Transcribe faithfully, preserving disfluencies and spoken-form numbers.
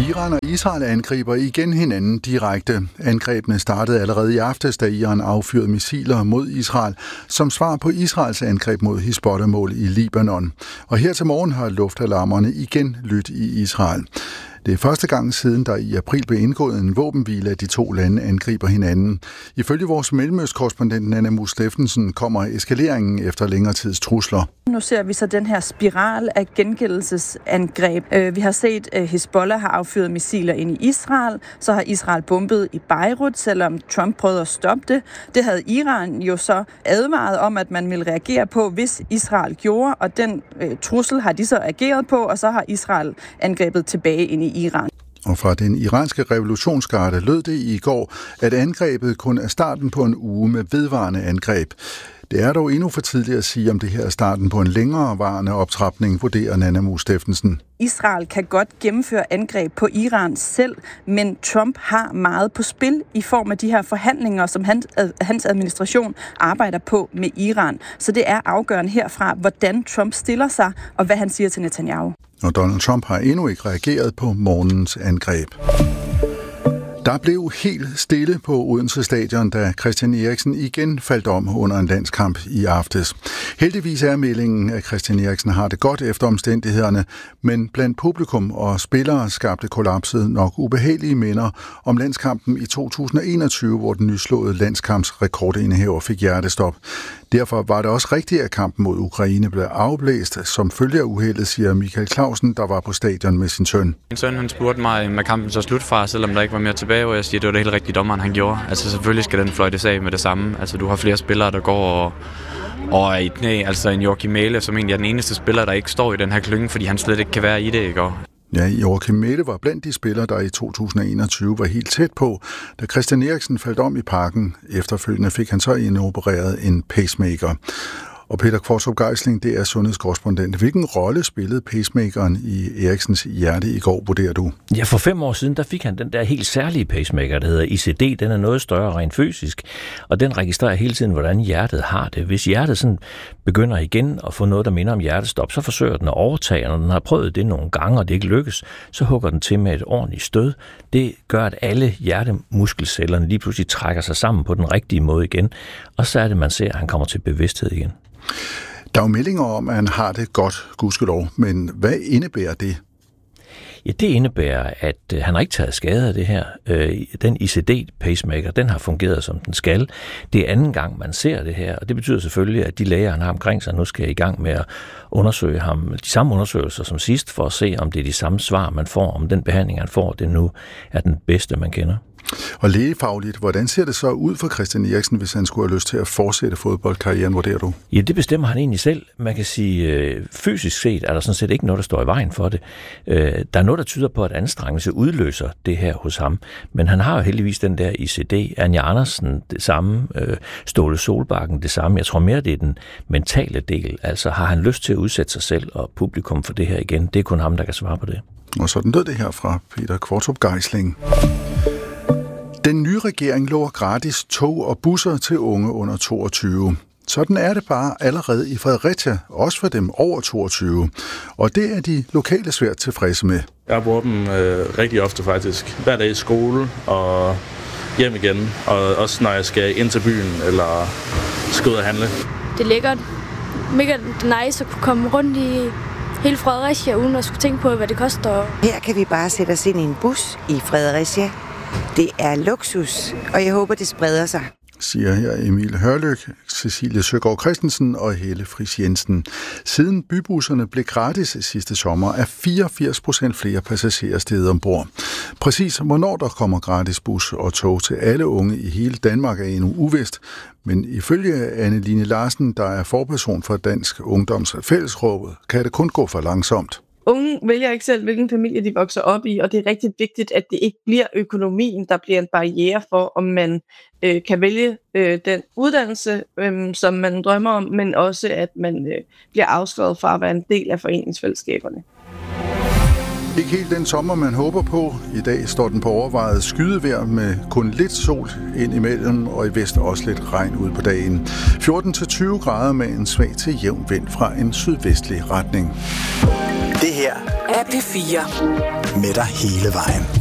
Iran og Israel angriber igen hinanden direkte. Angrebene startede allerede i aftes, da Iran affyrede missiler mod Israel, som svar på Israels angreb mod Hizbollah-mål i Libanon. Og her til morgen har luftalarmerne igen lydt i Israel. Det er første gang siden, der i april blev indgået en våbenhvile, at de to lande angriber hinanden. Ifølge vores mellemøstkorrespondent Nanna Steffensen kommer eskaleringen efter længere tids trusler. Nu ser vi så den her spiral af gengældelsesangreb. Vi har set, at Hizbollah har affyret missiler ind i Israel. Så har Israel bombet i Beirut, selvom Trump prøvede at stoppe det. Det havde Iran jo så advaret om, at man ville reagere på, hvis Israel gjorde. Og den øh, trussel har de så ageret på, og så har Israel angrebet tilbage ind i Iran. Og fra den iranske revolutionsgarde lød det i går, at angrebet kun er starten på en uge med vedvarende angreb. Det er dog endnu for tidligt at sige, om det her er starten på en længerevarende optrapning, vurderer Nanna Steffensen. Israel kan godt gennemføre angreb på Iran selv, men Trump har meget på spil i form af de her forhandlinger, som hans administration arbejder på med Iran. Så det er afgørende herfra, hvordan Trump stiller sig, og hvad han siger til Netanyahu. Og Donald Trump har endnu ikke reageret på morgens angreb. Der blev helt stille på Odense Stadion, da Christian Eriksen igen faldt om under en landskamp i aftes. Heldigvis er meldingen, at Christian Eriksen har det godt efter omstændighederne, men blandt publikum og spillere skabte kollapset nok ubehagelige minder om landskampen i to tusind og enogtyve, hvor den nyslåede landskampsrekordindehaver fik hjertestop. Derfor var det også rigtigt, at kampen mod Ukraine blev afblæst som følge af uheldet, siger Michael Clausen, der var på stadion med sin søn. Min søn han spurgte mig med kampen så slut fra, selvom der ikke var mere tilbage, og jeg siger, at det var det helt rigtige dommeren, han gjorde. Altså selvfølgelig skal den fløjtes af med det samme. Altså du har flere spillere, der går og, og er i knæ. Altså en Joachim Mæhle, som egentlig er den eneste spiller, der ikke står i den her klynge, fordi han slet ikke kan være i det, ikke? Ja, Joachim Mæhle var blandt de spillere, der i to tusind og enogtyve var helt tæt på, da Christian Eriksen faldt om i parken. Efterfølgende fik han så indopereret en pacemaker. Og Peter Kvartrup Geisling, det er sundhedskorrespondent. Hvilken rolle spillede pacemakeren i Eriksens hjerte i går, vurderer du? Ja, for fem år siden, der fik han den der helt særlige pacemaker, der hedder I C D. Den er noget større rent fysisk, og den registrerer hele tiden, hvordan hjertet har det. Hvis hjertet sådan begynder igen at få noget, der minder om hjertestop, så forsøger den at overtage, og når den har prøvet det nogle gange, og det ikke lykkes, så hugger den til med et ordentligt stød. Det gør, at alle hjertemuskelcellerne lige pludselig trækker sig sammen på den rigtige måde igen, og så er det, man ser, at han kommer til bevidsthed igen. Der er jo meldinger om, at han har det godt, gudskelov, men hvad indebærer det? Ja, det indebærer, at øh, han har ikke taget skade af det her. Øh, den I C D-pacemaker, den har fungeret, som den skal. Det er anden gang, man ser det her, og det betyder selvfølgelig, at de læger, han har omkring sig, nu skal i gang med at undersøge ham, de samme undersøgelser som sidst, for at se, om det er de samme svar, man får, om den behandling, han får, det nu er den bedste, man kender. Og lægefagligt, hvordan ser det så ud for Christian Eriksen, hvis han skulle have lyst til at fortsætte fodboldkarrieren, vurderer du? Ja, det bestemmer han egentlig selv. Man kan sige, fysisk set er der sådan set ikke noget, der står i vejen for det. Der er noget, der tyder på, at anstrengelse udløser det her hos ham. Men han har jo heldigvis den der I C D. Anja Andersen det samme, Ståle Solbakken det samme. Jeg tror mere, det er den mentale del. Altså har han lyst til at udsætte sig selv og publikum for det her igen? Det er kun ham, der kan svare på det. Og sådan lød det her fra Peter Kvartrup Geisling. Den nye regering lover gratis tog og busser til unge under toogtyve. Sådan er det bare allerede i Fredericia, også for dem over toogtyve. Og det er de lokale svært tilfredse med. Jeg bruger dem øh, rigtig ofte faktisk. Hver dag i skole og hjem igen. Og også når jeg skal ind til byen eller skal ud og handle. Det er lækkert. Mega nice at kunne komme rundt i hele Fredericia, uden at skulle tænke på, hvad det koster. Her kan vi bare sætte os ind i en bus i Fredericia. Det er luksus, og jeg håber, det spreder sig. Siger her Emil Hørlyk, Cecilie Søgaard Christensen og Helle Friis Jensen. Siden bybusserne blev gratis sidste sommer, er fireogfirs procent flere passagerer steget ombord. Præcis hvornår der kommer gratis bus og tog til alle unge i hele Danmark er endnu uvist, men ifølge Anne-Line Larsen, der er forperson for Dansk Ungdoms Fællesråd, kan det kun gå for langsomt. Unge vælger ikke selv, hvilken familie de vokser op i, og det er rigtig vigtigt, at det ikke bliver økonomien, der bliver en barriere for, om man øh, kan vælge øh, den uddannelse, øh, som man drømmer om, men også, at man øh, bliver afskåret fra at være en del af foreningsfællesskaberne. Ikke helt den sommer, man håber på. I dag står den på overvejet skydevejr med kun lidt sol ind imellem, og i vest også lidt regn ud på dagen. fjorten til tyve grader med en svag til jævn vind fra en sydvestlig retning. Det her er P fire. Med dig hele vejen.